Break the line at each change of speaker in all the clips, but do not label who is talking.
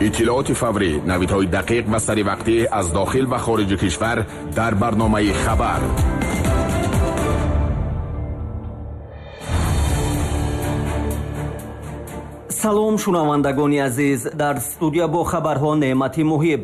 اطلاعات فوری، نویدهای دقیق و سریع از داخل و خارج کشور در برنامه خبر.
салом шунавандагони азиз, дар студия бо хабарҳо Неъмати Муҳиб.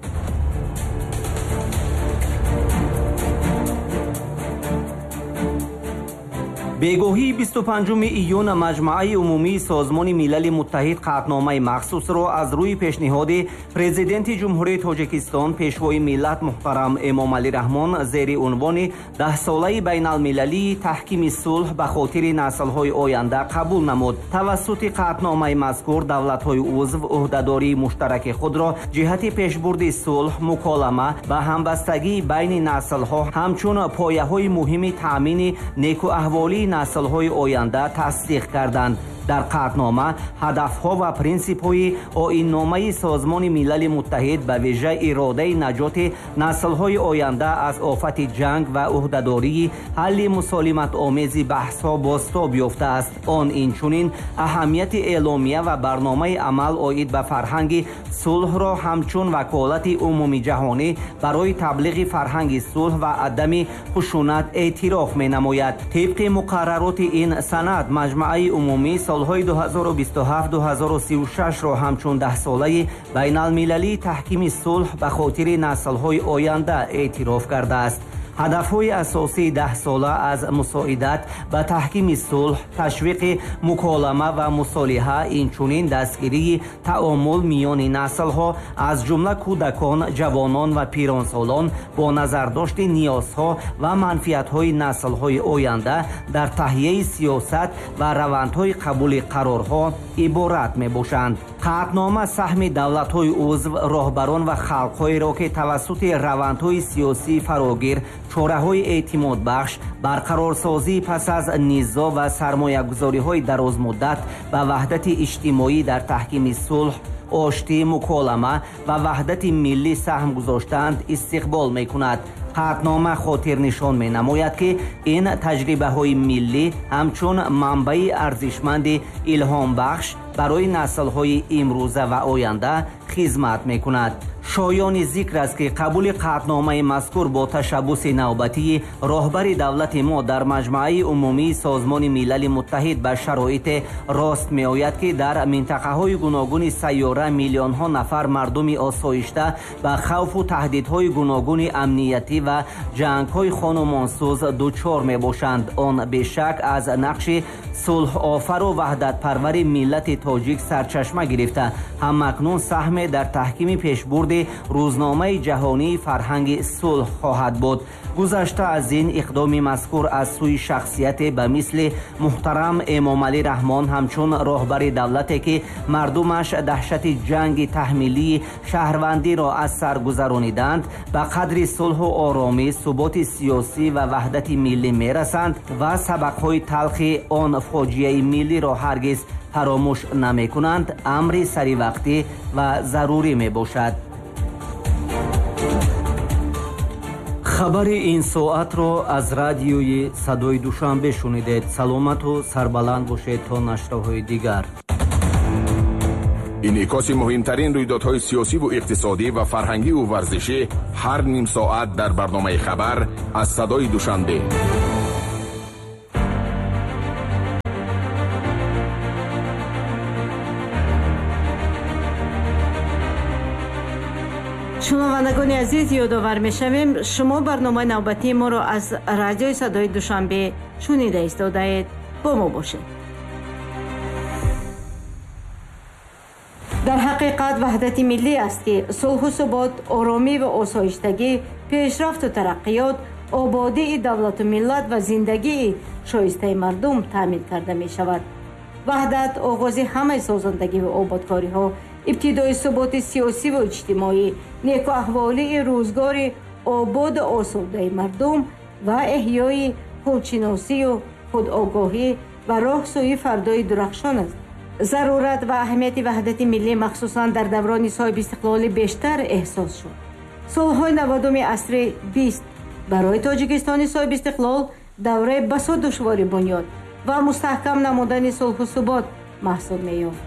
бегоҳии 25 июн маҷмӯаи умумии Созмони Милали Муттаҳид қатномаи махсусро аз рӯи пешниҳоди президенти ҷумҳурии Тоҷикистон пешвои миллат муҳтарам Эмомалӣ Раҳмон зери унвони 10-солаи байналмилалии таҳкими сулҳ ба хотири наслҳои оянда қабул намуд. тавассути қатномаи мазкур давлатҳои узв уҳдадории муштараки худро ҷиҳати пешбурди сулҳ, муколама ва ҳамбастагии байни наслҳо ҳамчун пояҳои муҳими таъмини некуаҳволии наслҳои оянда тасдиқ карданд. дар қатнома ҳадафҳо ва принсипҳои оинномаи Созмони Милали Муттаҳид ба вижа иродаи наҷоти наслҳои оянда аз офати ҷанг ва уҳдадории ҳалли мусолиматомези баҳсҳо бостоб ёфтааст. он инчунин аҳамияти эъломия ва барномаи амал оид ба фарҳанги сулҳро ҳамчун ваколати умуми ҷаҳонӣ барои таблиғи фарҳанги сулҳ ва адами хушунат эътироф менамояд. тибқи муқаррароти ин санад маҷмӯаи умумӣ солҳои 2027-2036ро ҳамчун 10-солаи байналмилалии таҳкими сулҳ ба хотири наслҳои оянда эътироф кардааст. ҳадафҳои асосии 10-сола аз мусоидат ба таҳкими сулҳ, ташвиқи муколама ва мусолиҳа, инчунин дастгирии таомул миёни наслҳо аз ҷумла кӯдакон, ҷавонон ва пиронсолон бо назардошти ниёзҳо ва манфиатҳои наслҳои оянда дар таҳияи сиёсат ва равандҳои қабули қарорҳо иборат мебошанд. қаъатнома саҳми давлатҳои узв, роҳбарон ва халқҳоеро ки тавассути равандҳои сиёсии фарогир, чораҳои эътимодбахш, барқарорсозӣ пас аз низо ва сармоягузориҳои дарозмуддат ба ваҳдати иҷтимоӣ дар таҳкими сулҳ, оштӣ, муколама ва ваҳдати миллӣ саҳм гузоштанд истиқбол мекунад. қаъатнома хотирнишон менамояд ки ин таҷрибаҳои миллӣ ҳамчун манбаи арзишманди илҳомбахш барои наслҳои имрӯза ва оянда хизмат мекунад. шоёни зикр аст ки қабули қаъатномаи мазкур бо ташаббуси навбатии роҳбари давлати мо дар маҷмӯаи умумии Созмони Милали Муттаҳид ба шароите рост меояд ки дар минтақаҳои гуногуни сайёра миллионҳо нафар мардуми осоишта ба хавфу таҳдидҳои гуногуни амниятӣ ва ҷангҳои хонумонсӯз дучор мебошанд. он бешак аз нақши сулҳофару ваҳдатпарвари миллати тоҷик сарчашма гирифта ҳамакнун саҳме дар таҳкими пешбурди рӯзномаи ҷаҳонии фарҳанги сулҳ хоҳад буд. гузашта аз ин иқдоми мазкур аз сӯи шахсияте ба мисли муҳтарам Эмомалӣ Раҳмон ҳамчун роҳбари давлате ки мардумаш даҳшати ҷанги таҳмилии шаҳрвандиро аз сар гузарониданд, ба қадри сулҳу оромӣ, суботи сиёсӣ ва ваҳдати миллӣ мерасанд ва сабақҳои талхи он фоҷияи миллиро ҳаргиз фаромӯш намекунанд, амри саривақтӣ ва зарурӣ мебошад. хабари ин соатро аз радиои Садои Душанбе шунидед. саломату сарбаланд бошед то нашраҳои дигар.
инъикоси муҳимтарин рӯйдодҳои сиёсиву иқтисодӣ ва фарҳангиву варзишӣ ҳар ним соат дар барномаи хабар аз Садои Душанбе.
шунавандагони азиз, ёдовар мешавем шумо барномаи навбатии моро аз радиои Садои Душанбе шунида истодаед. бо мо бошед. дар ҳақиқат ваҳдати миллӣ аст ки сулҳу субот, оромӣ ва осоиштагӣ, пешрафту тараққиёт, ободии давлату миллат ва зиндагии шоистаи мардум таъмин карда мешавад. ваҳдат оғози ҳамаи созандагӣ ва ободкориҳо, ибтидои суботи сиёсиву иҷтимоӣ, некуаҳволии рӯзгори ободу осудаи мардум ва эҳёи худшиносию худогоҳӣ ва роҳсӯи фардои дурахшон аст. зарурат ва аҳамияти ваҳдати миллӣ махсусан дар даврони соҳиби истиқлоли бештар эҳсос шуд. солҳои 90-уми асри 20 барои Тоҷикистони соҳиби истиқлол давраи басо душвори бунёд ва мустаҳкам намудани сулҳу субот маҳсуб меёфт.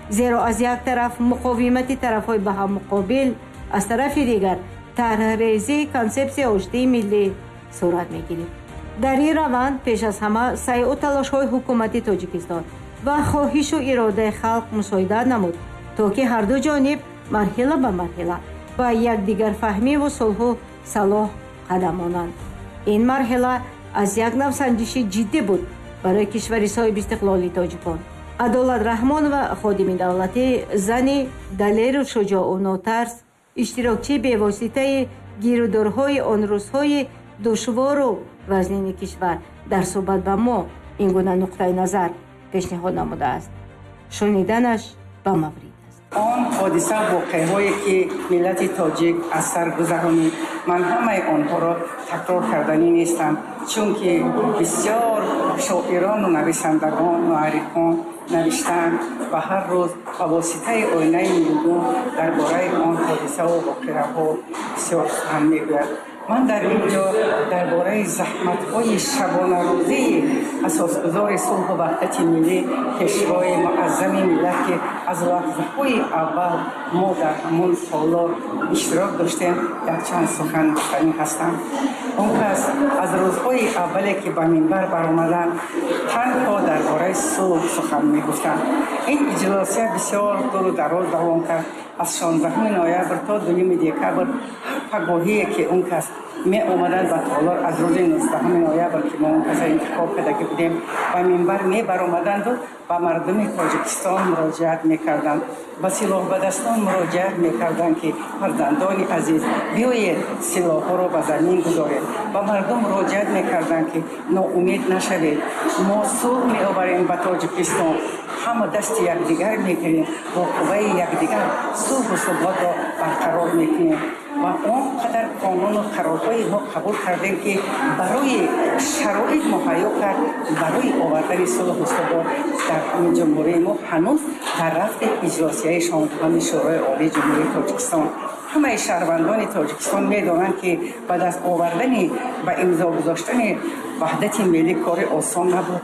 зеро аз як тараф муқовимати тарафҳои ба ҳам муқобил, аз тарафи дигар тарҳрезии консепсияи оштии миллӣ сурат мегирид. дар ин раванд пеш аз ҳама сайъу талошҳои ҳукумати тоҷикистон ва хоҳишу иродаи халқ мусоидат намуд, то ки ҳарду ҷониб марҳила ба марҳила ба якдигарфаҳмиву сулҳу салоҳ қадам монанд. ин марҳила аз як нав санҷиши ҷиддӣ буд барои кишвари соҳиб истиқлоли тоҷикон. адолат раҳмонова ходими давлатӣ, зани далеру шуҷоу нотарс, иштирокчии бевоситаи гирӯдорҳои он рӯзҳои душвору вазнини кишвар дар суҳбат ба мо ин гуна нуқтаи назар пешниҳод намудааст. шуниданаш ба маврид аст.
он ҳодиса воқеаҳое ки миллати тоҷик аз сар гузаронид, ман ҳамаи онҳоро такрор карданӣ нестам, чунки бисёр шоирону нависандагон, муаррихон навиштанд ва ҳар рӯз ба воситаи оинаи миллум дар бораи он ҳодисаву воқеаҳо бисёр сухан мегӯяд. ман дар ин ҷо дар бораи заҳматҳои шабонарӯзии асосгузори сулҳу ваҳдати миллӣ, пешвои муаззами миллат ки аз лаҳзаҳои аввал мо дар ҳамон солот иштирок доштем, якчанд сухан гуфтанӣ ҳастам. он пас аз рӯзҳои аввале ки ба минбар баромаданд, танҳо дар бораи сулҳ сухан мегуфтанд. ин иҷлосия бисёр дуру дароз давом кард. аз 16 ноябр то 2 декабр ҳар пагоҳие ки он кас меомаданд ба толор аз рӯзи 19 ноябр ки мо он каса интихоб кардагӣ будем, ба минбар мебаромаданду ба мардуми тоҷикистон муроҷиат мекарданд, ба силоҳбадастон муроҷиат мекарданд ки фарзандони азиз биёед силоҳҳоро ба замин гузоред. ба мардум муроҷиат мекарданд ки ноумед нашавед, мо сулҳ меоварем ба тоҷикистон, ҳама дасти якдигар мегирем, бо қувваи якдигар сулҳу суботро барқарор мекунем. ва он қадар қонуну қарорҳои мо қабул кардем ки барои шароит муҳайё кард барои овардани сулҳу субот дар ҳамин ҷумҳурии мо ҳанӯз дар рафти иҷлосияи 16 шӯрои олии ҷумҳурии тоҷикистон. ҳамаи шаҳрвандони тоҷикистон медонанд ки ба даст овардани ба имзо гузоштани ваҳдати миллӣ кори осон набуд.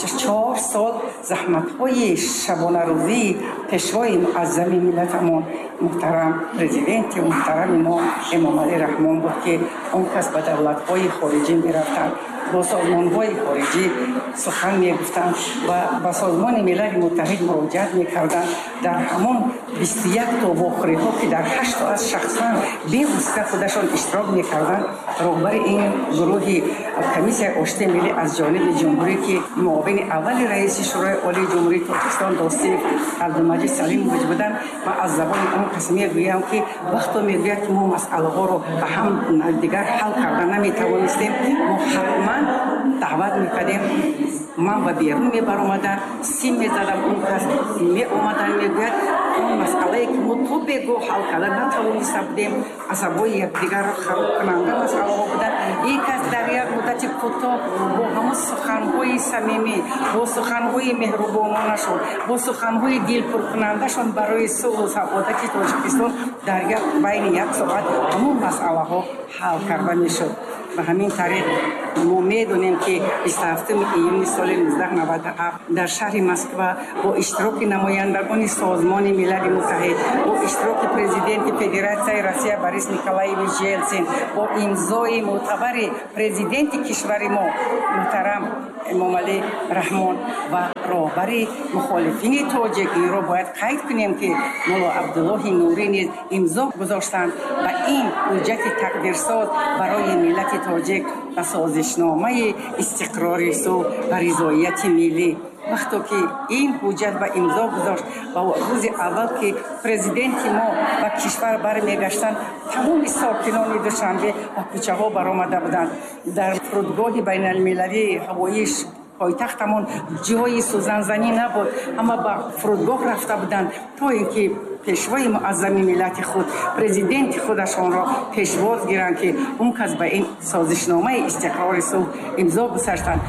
4 сол заҳматҳои шабонарӯзии пешвои муаззами миллатамон муҳтарам президенти муҳтарами мо эмомалӣ раҳмон буд ки он кас ба давлатҳои хориҷӣ мерафтанд, бо созмонҳои хориҷӣ сухан мегуфтанд ва ба созмони милали муттаҳид муроҷиат мекарданд. дар ҳамон 21 то вохӯриҳо ки дар 8 аз шахсан бевосита худашон иштирок мекарданд, роҳбари ин гурӯҳи комиссияи оштии миллӣ аз ҷониби ҷумҳурӣ ки муовини аввали раиси шӯрои олии ҷумҳурии тоҷикистон достиқ абдулмаҷид салимович буданд, ман аз забони он кас мегӯям ки вақто мегӯяд ки мо масъалаҳоро ба ҳам дигар ҳал карда наметавонистем, мо ҳатман даъват мекардем. ман ба берун мебаромадам, сим мезадам, он кас меомадан мегӯяд он масъалае ки мо то бегоҳ ҳал карда натавониста будем, асабои якдигарро хароб кунанда масъалаҳо буданд. ин кас дар як муддати кӯтоҳ бо ҳамон суханҳои самимӣ, бо суханҳои меҳрубононашон, бо суханҳои дилпуркунандашон барои сулҳу саодати тоҷикистон дар байни 1 соат ҳамон масъалаҳо ҳал карда мешуд. ба ҳамин тариқ мо медонем ки 27 июни соли 1997 дар шаҳри Москва бо иштироки намояндагони созмони милали муттаҳид, бо иштироки президенти Федератсияи Россия Борис Николаевич Елсин, бо имзои мӯътабари президенти кишвари мо муҳтарам эмомалӣ раҳмон ва роҳбари мухолифини тоҷик, инро бояд қайд кунем ки моло Абдуллоҳи Нурӣ низ имзо гузоштанд ба ин ҳуҷҷати тақдирсоз барои миллати тоҷик ба созишномаи истиқрори сулҳ ва ризоияти миллӣ. вақто ки ин ҳуҷҷат ба имзо гузошт ва рӯзи аввал ки президенти мо ба кишвар бармегаштанд, тамоми сокинони Душанбе ба кӯчаҳо баромада буданд. дар фурудгоҳи байналмилалии ҳавоии пойтахтамон ҷои сӯзанзанӣ набуд, ҳама ба фурудгоҳ рафта буданд, то ин ки пешвои муаззами миллати худ президенти худашонро пешвоз гиранд ки он кас ба ин созишномаи истиқрори сулҳ имзо гузоштанд.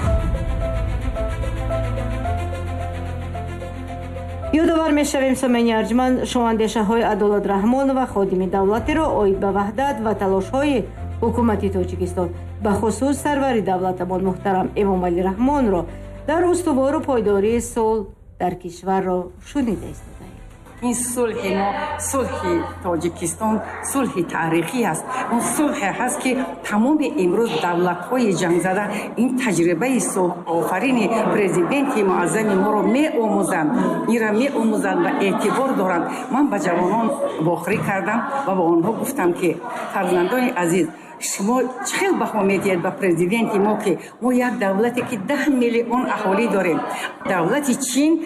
ёдовар мешавем сомеъини арҷманд, шумо андешаҳои Адолат Раҳмонова ходими давлатиро оид ба ваҳдат ва талошҳои ҳукумати Тоҷикистон ба хусус сарвари давлатамон муҳтарам Эмомалӣ Раҳмонро дар устувору пойдории сулҳ дар кишварро шунида истодаем.
این صلح ما صلح تاجیکستان صلح تاریخی است. اون صلح هست که تمام امروز دولت‌های جنگ زده این تجربه صلح آفرین پرزیدنت معظم ما رو می‌آموزند، این را می‌آموزند و اعتبار دارند. من به جوانان واخری کردم و به آنها گفتم که فرزندان عزیز، شما چه بها میدید به پرزیدنت ما که ما یک دولتی که 10 میلیون اهالی داریم، دولت چین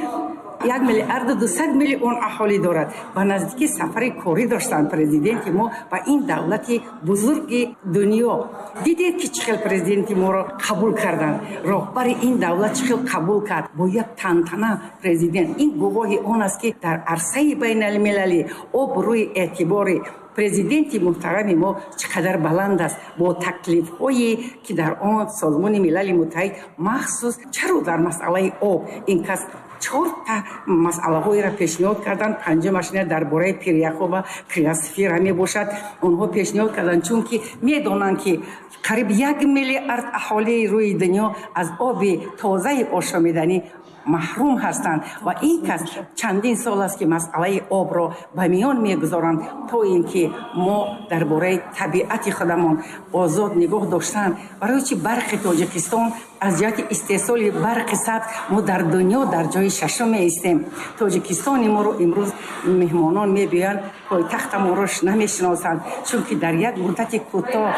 1,200,000,000 اهالی دارد و نزدیک سفر کاری داشتند پرزیدنت ما و این دولت بزرگ دنیا. دیدید که چقدر پرزیدنت ما را قبول کردند، راهبر این دولت چقدر قبول کرد با یک تنتنه پرزیدنت. این گواهی آن است که در عرصه بین المللی آبروی اعتبار پرزیدنت محترم ما چقدر بلند است با تکلیف هایی که در آن سازمان ملل متحد مخصوص چرا در مسئله آب این کس 4 مسئله هایی را پیشنهاد کردند. پنجمش درباره پیریخو و کریاسفیر می باشد. آنها پیشنهاد کردند چون که میدانند که قریب 1 میلیارد اهالی روی دنیا از آب تازه آشامیدنی محروم هستند و این کس چندین سال است که مسئله آب را به میان میگذارند تا اینکه ما درباره طبیعت خودمان آزاد نگاه داشتن. برای چی برق تاجیکستان از جهت استحصال برق سبز ما در دنیا در جای ششم هستیم. تاجیکستان ما رو امروز مهمانان میبینند پایتخت ما رو نمیشناسند چون که در یک مدت کوتاه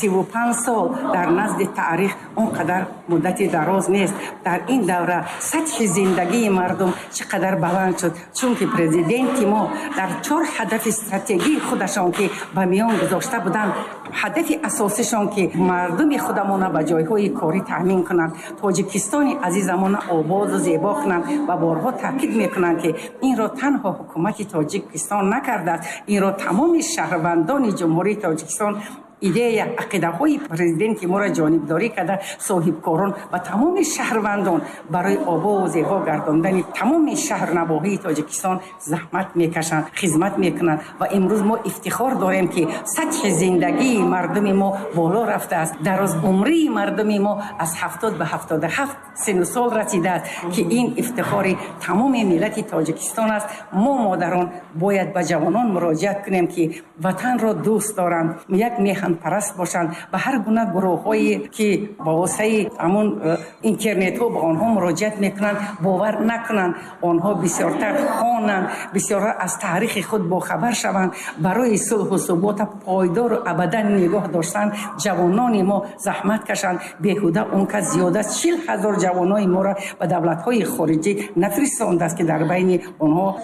35 سال در نزد تاریخ اونقدر مدت دراز نیست. در این دوره سطح زندگی مردم چقدر بلند شد چون که پرزیدنت ما در 4 هدف استراتژی خودشان که به میان گذاشته بودند، هدف اساسیشان که مردم خودمون به جایهای کاری تامین کنند، تاجیکستان عزیزمون آباد و زیبا کنند و بارها تاکید میکنند که این را تنها حکومت تاجیکستان نکرده، این را تمام شهروندان جمهوری تاجیکستان ایده عقیده های پرزیدنت ما را جانبداری کرده. صاحبکاران و تمام شهروندان برای آباد و زیبا گرداندن تمام شهر نواحی تاجیکستان زحمت میکشند، خدمت میکنند و امروز ما افتخار داریم که سطح زندگی مردم ما بالا رفته است. دراز عمری مردم ما از 70 به 77 سن سال رسیده است که این افتخار تمام ملت تاجیکستان است. ما مادران باید به جوانان مراجعت کنیم که وطن را دوست دارند، یک میهن پرست باشند. به هر گونه گروه‌هایی که با واسطه همون اینترنت ها به آنها مراجعت میکنند باور نکنند. آنها بسیارتر خوانند، بسیار از تاریخ خود با خبر شوند. برای صلح و ثبات پایدار و ابدا نگاه داشتن جوانان ما زحمت کشند. بیهوده اون که زیاده 40,000 جوانای ما را به دولت‌های خارجی نفرستانده است که در بین آنها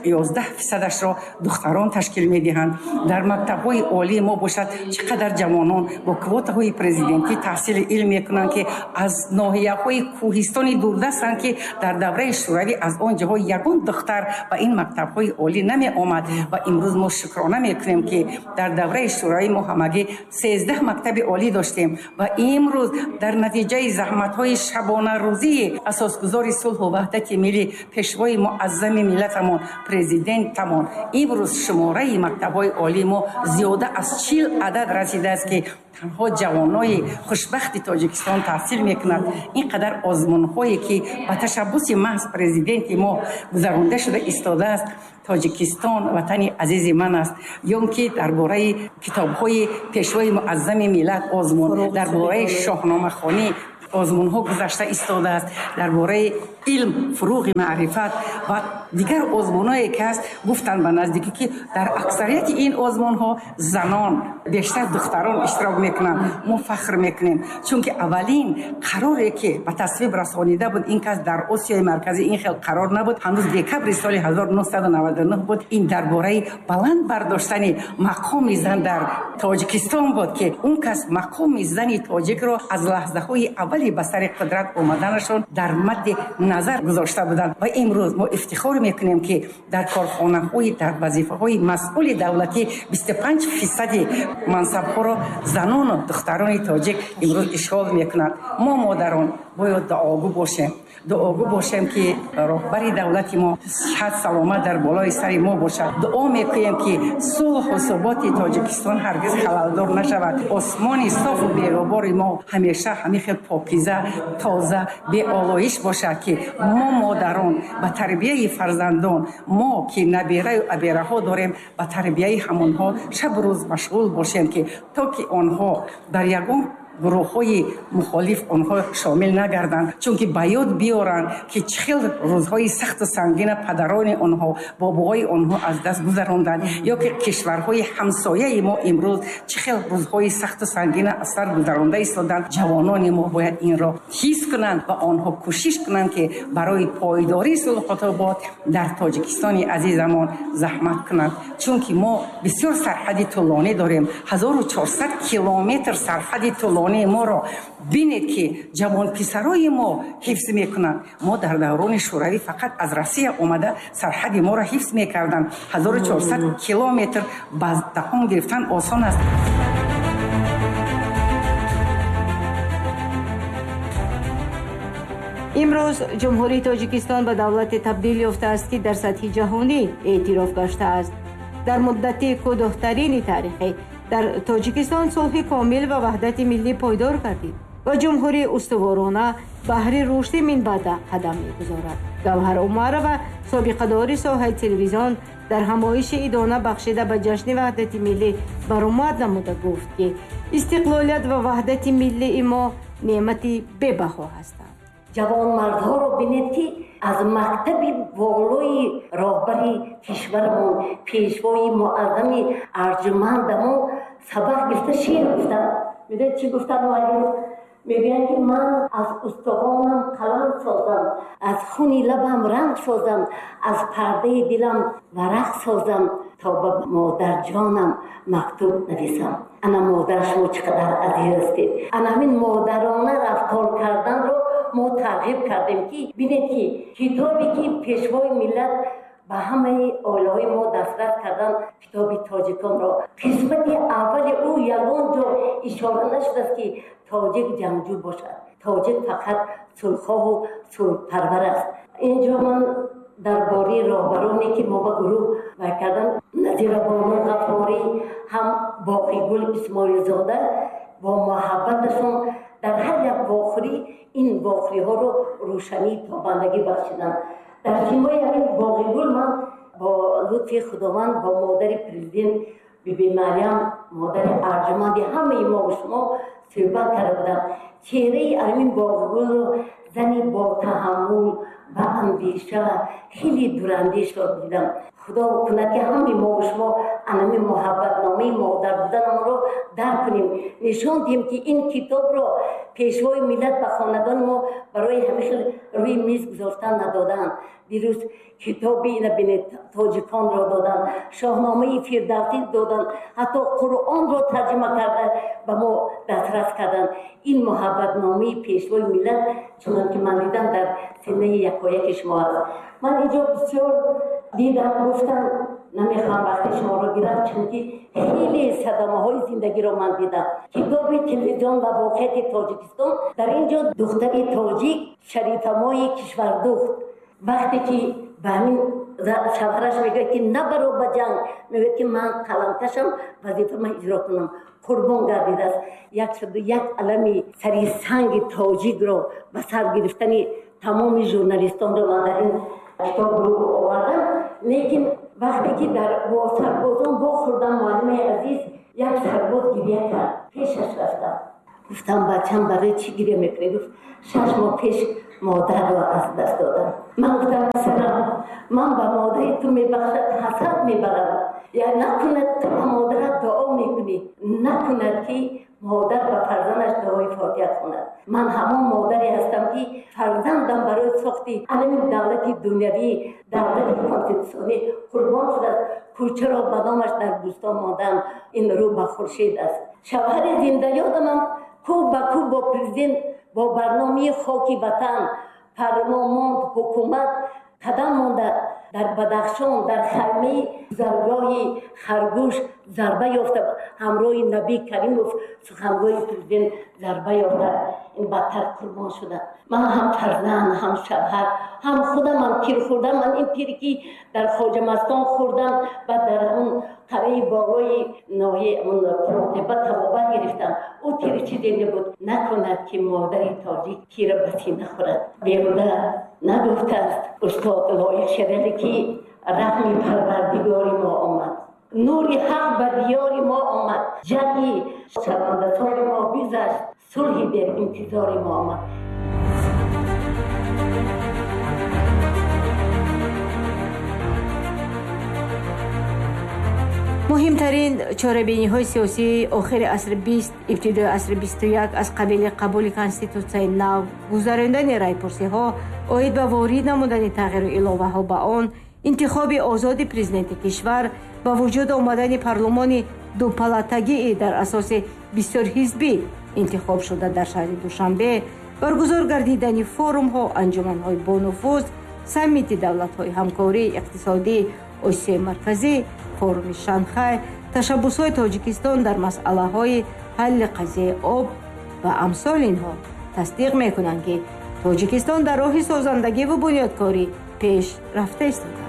11% را دختران تشکیل میدهند. در مکتب‌های عالی ما باشد چقدر جوانان با کوتاهای پرزیدنتی تحصیل علم میکنند که از ناحیه‌های کوهستانی دوردستند که در دوره شوروی از آنجاها یگان دختر و این مکتب‌های عالی نمی آمد و امروز ما شکرانه میکنیم که در دوره شوروی ما همگی 13 مکتب عالی داشتیم و امروز در نتیجه زحمت‌های شبانه روزی اساسگزار صلح و وحدت ملی پیشوای معظم ملتمان پرزیدنتمان امروز شماره مکتب‌های عالی ما زیاده از 40 عدد رسیده است که تنها جوانای خوشبخت تاجیکستان تحصیل میکنند. اینقدر آزمون‌هایی که با تشبث محض پرزیدنت ما گذرانده شده ایستاده است. تاجیکستان وطن عزیز من است. یا که درباره کتاب‌های پیشوای معظم ملت آزمون، درباره شاهنامه خوانی آزمون ها گذشته ایستاده است، درباره علم، فروغ معرفت و دیگر آزمون هایی که است. گفتن به نزدیکی که در اکثریت این آزمون ها زنان بیشتر دختران اشتراک میکنن. ما فخر میکنیم چون که اولین قراری که به تصویب رسانیده بود این که در آسیای مرکزی این خیلی قرار نبود، هنوز دکبر سال 1999 بود. این درباره بلند برداشتن مقام زن در تاجیکستان بود که اون کس مقام زن تاجیک را از لحظه های اول به سر قدرت آمدنشون در مد نظر گذاشته بودند و امروز ما افتخار میکنیم که در کارخانه های در وظیفه های مسئول دولتی 25% منصب ها را زنان و دختران تاجیک امروز اشغال میکنند. ما مادران бояд дуогӯ бошем. дуогӯ бошем ки роҳбари давлати мо сиҳат саломат дар болои сари мо бошад. дуо мекунем ки сулҳу суботи тоҷикистон ҳаргиз халалдор нашавад. осмони софу беробори мо ҳамеша ҳамихел покиза, тоза, беолоиш бошад ки мо модарон ба тарбияи фарзандон, мо ки набираю абераҳо дорем, ба тарбияи ҳамонҳо шабу рӯз машғул бошем ки то ки онҳо дар ягон гурӯҳҳои мухолиф онҳо шомил нагарданд, чунки ба ёд биёранд ки чӣ хел рӯзҳои сахту сангина падарони онҳо, бобоҳои онҳо аз даст гузаронданд, ё ки кишварҳои ҳамсояи мо имрӯз чӣ хел рӯзҳои сахту сангина аз сар гузаронда истоданд. ҷавонони мо бояд инро ҳис кунанд ва онҳо кӯшиш кунанд ки барои пойдории сулҳутобод дар тоҷикистони азизамон заҳмат кунанд, чунки мо бисёр сарҳади тӯлонӣ дорем. 1400 километр сарҳади тӯлонӣ моро бинед ки ҷавонписарои мо ҳифз мекунанд. мо дар даврони шӯравӣ фақат аз Россия омада сарҳади моро ҳифз мекарданд. 1400 километр ба даҳон гирифтан осон аст.
имрӯз ҷумҳурии тоҷикистон ба давлате табдил ёфтааст ки дар сатҳи ҷаҳонӣ эътироф гаштааст. дар муддати кӯдохтарини таърихӣ дар тоҷикистон сулҳи комил ва ваҳдати миллӣ пойдор гардид ва ҷумҳурии устуворона баҳри рушди минбаъда қадам мегузорад. гавҳар умарова, собиқадори соҳаи телевизион, дар ҳамоиши идона бахшида ба ҷашни ваҳдати миллӣ баромад намуда гуфт ки истиқлолият ва ваҳдати миллии мо неъмати бебаҳо ҳастанд.
ҷавонмардҳоро бинед ки аз мактаби болои роҳбари кишвармон, пешвои муаззами арҷумандамон сабақ гирифта шеър гуфтанд. медонед чӣ гуфтанд? мегӯянд ки ман аз устувонам қалам созам, аз хуни лабам ранг созам, аз пардаи дилам варақ созам, то ба модарҷонам мактуб нависам. ана модар шумо чӣ қадар азиз ҳастед. ана ҳамин модарона рафтор карданро мо тарғиб кардем ки бинед ки китобе ки пешвои миллат ба ҳамаи оилаҳои мо дастрас кардан, китоби тоҷиконро қисмати аввали ӯ ягон ҷо ишора нашудааст ки тоҷик ҷангҷӯ бошад. тоҷик фақат сулҳхоҳу сулҳпарвар аст. инҷо ман дар бораи роҳбароне ки мо ба гурӯҳ вай кардан, назирабону ғафорӣ, ҳам боқигул исмоилзода бо муҳаббаташон дар ҳар як вохӯрӣ ин вохӯриҳоро рӯшанӣ тобандагӣ бахшиданд. дар ҷимои ҳамин боғигул ман бо лутфи худованд бо модари президент биби Марьям, модари арҷуманди ҳамаи мо шумо суҳбат карда будам. чеҳраи ҳамин боғигулро зани бо таҳаммул ба андеша хеле дурандешро дидам. худо кунад ки ҳамаи мо шумо анами муҳаббатномаи модар буданамонро дарк кунем, нишон диҳем ки ин китобро пешвои миллат ба хонадони мо барои ҳамихел рӯи миз гузоштан надоданд. дирӯз китоби инабинед тоҷиконро доданд, шоҳномаи фирдавсӣ доданд, ҳатто қуръонро тарҷима карда ба мо дастрас карданд. ин муҳаббатномаи пешвои миллат чунон ки ман дидам дар синнаи якояки шумо аст. ман инҷо бисёр дидам, гуфтам намехоҳам вақти шуморо гирам, чунки хеле садамаҳои зиндагиро ман дидам. китоби телевизион ва воқеияти тоҷикистон дар инҷо духтари тоҷик шарифамои кишвардухт вақте ки ба ҳамин шавҳараш мегӯяд ки набаро ба ҷанг, мегӯяд ки ман қаламкашам, вазифама иҷро кунам, қурбон гардидааст. 101 алами сари санги тоҷикро ба сар гирифтани тамоми журналистонро ман дар ин китобро овардам. лекин вақте ки дар бо сарбозон вохӯрдам, муаллимаи азиз як сарбоз гирья кард, пешаш рафтам. гуфтам бачам барои чӣ гирья мекунӣ? гуфт 6 моҳ пеш модарро аз даст додам. ман гуфтам писарам, ман ба модари ту мебахшад ҳасад мебарам. я накунад ту ба модарат дуо мекунӣ, накунад ки модар ба фарзандаш дуои фотиҳа хонад. ман ҳамон модаре ҳастам ки фарзандам барои сохти анамин давлати дунявӣ, давлати конститутсионӣ қурбон шудааст. кӯчаро ба номаш дар бӯстон мондам. ин рӯ ба хуршед аст. шавҳари зинда ёдамам кӯ ба кӯ бо президент бо барномаи хоки ватан фармонмонд ҳукумат қадам монда дар Бадахшон дар хаймаи заргоҳи Харгӯш зарба ёфта, ҳамроҳи Набӣ Каримов сухангои президент зарба ёфта. بدتر قربان شدن. من هم فرزند، هم شوهر، هم خودم هم پیر خوردم. من این پیری که در خواجه مستان خوردم و در اون قلعه بالای ناحیه اون پروتبه توابه گرفتم. او تیر چیزی نبود نکند که مادر تاجیک تیر به سینه خورد. بیرده نگفته است استاد لایق شده که رحم پروردگار ما آمد، نور حق به دیار ما آمد، جنگ شرمنده‌سار ما بگذشت، صلح در انتظار ما آمد.
муҳимтарин чорабиниҳои сиёсии охири асри 20 ибтидои асри 21 аз қабили қабули конститутсияи нав, гузарондани райпурсиҳо оид ба ворид намудани тағйиру иловаҳо ба он, интихоби озоди президенти кишвар, ба вуҷуд омадани парлумони дупалатагии дар асоси бисёрҳизбӣ интихоб шуда дар шаҳри душанбе, баргузор гардидани форумҳо, анҷуманҳои бонуфуз, саммити давлатҳои ҳамкории иқтисодии осиёи марказӣ, форуми Шанхай, ташаббусҳои Тоҷикистон дар масъалаҳои ҳалли қазияи об ва амсоли инҳо тасдиқ мекунанд, ки Тоҷикистон дар роҳи созандагӣ ва бунёдкорӣ пеш рафта истодааст.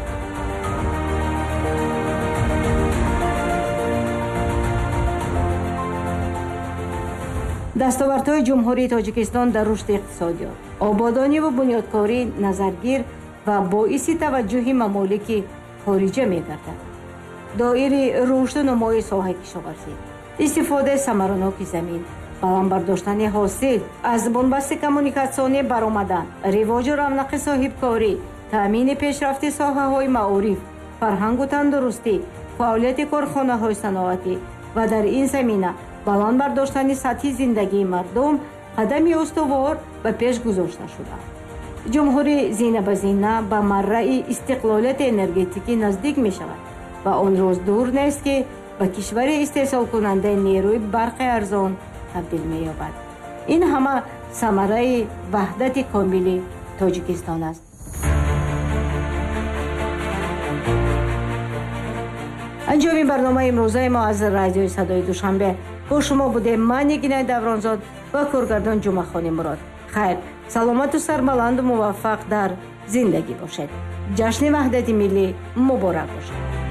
дастовардҳои ҷумҳурии Тоҷикистон дар рушди иқтисодиёт, ободонӣ ва бунёдкорӣ назаргир ва боиси таваҷҷӯҳи мамолики хориҷа мегардад. доири рушду намои соҳаи кишоварзӣ, истифодаи самараноки замин, баландбардоштани ҳосил, аз бонбасти коммуникатсионӣ баромадан, ривоҷу равнақи соҳибкорӣ, таъмини пешрафти соҳаҳои маориф, фарҳангу тандурустӣ, фаъолияти корхонаҳои саноатӣ ва дар ин замина баланд бардоштани сатҳи зиндагии мардум қадами устувор ба пеш гузошта шудааст. ҷумҳурӣ зина ба зина ба марраи истиқлолияти энергетикӣ наздик мешавад ва он рӯз дур нест, ки ба кишвари истеҳсолкунандаи нерӯи барқи арзон табдил меёбад. ин ҳама самараи ваҳдати комили Тоҷикистон аст. анҷоми барномаи имрӯзаи мо аз радиои садои душанбе бо шумо будем. ман Нигинаи Давронзод ва коргардон Ҷумъахони Мурод. хайр, саломату сарбаланду муваффақ дар зиндагӣ бошед. ҷашни ваҳдати миллӣ муборак бошад.